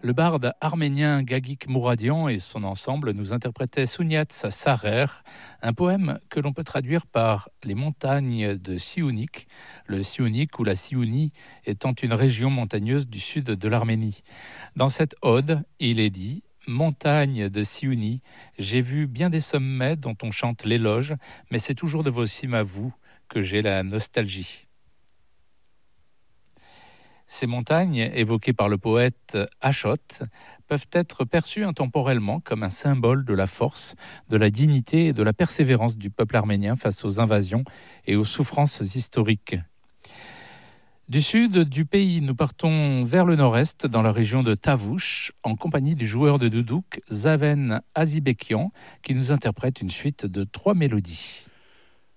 Le barde arménien Gagik Mouradian et son ensemble nous interprétaient Souniat Sarer, un poème que l'on peut traduire par les montagnes de Siounik, le Siounik ou la Siounie étant une région montagneuse du sud de l'Arménie. Dans cette ode, il est dit « Montagne de Siounie, j'ai vu bien des sommets dont on chante l'éloge, mais c'est toujours de vos cimes à vous que j'ai la nostalgie. » Ces montagnes, évoquées par le poète Achot, peuvent être perçues intemporellement comme un symbole de la force, de la dignité et de la persévérance du peuple arménien face aux invasions et aux souffrances historiques. Du sud du pays, nous partons vers le nord-est, dans la région de Tavouche, en compagnie du joueur de doudouk Zaven Azibekian, qui nous interprète une suite de 3 mélodies.